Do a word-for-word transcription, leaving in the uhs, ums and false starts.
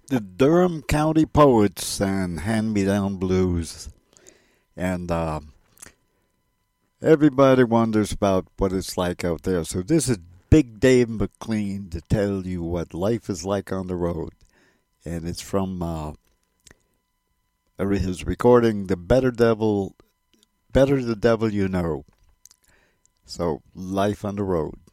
the Durham County Poets and Hand Me Down Blues. And uh, everybody wonders about what it's like out there. So this is Big Dave McLean to tell you what life is like on the road. And it's from uh, his recording, The Better Devil, Better the Devil You Know. So, life on the road.